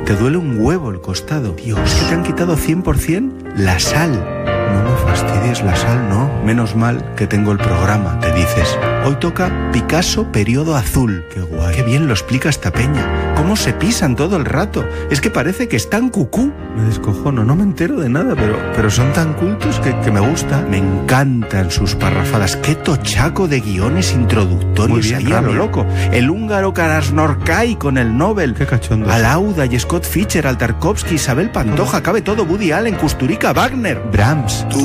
te duele un huevo el costado. Dios, ¿es que te han quitado 100% la sal? No me fastidies la sal, no. Menos mal que tengo el programa, te dices. Hoy toca Picasso Periodo Azul. Qué guay. Qué bien lo explica esta peña. Cómo se pisan todo el rato. Es que parece que están cucú. Me descojono, no me entero de nada, pero son tan cultos que me gusta. Me encantan sus parrafadas. Qué tochaco de guiones introductorios. Muy bien, ahí a lo loco. El húngaro Karasnorkai con el Nobel. Qué cachondo. Alauda y Scott Fischer, Tarkovsky, Isabel Pantoja, cabe todo. Woody Allen, Kusturica, Wagner, Brahms.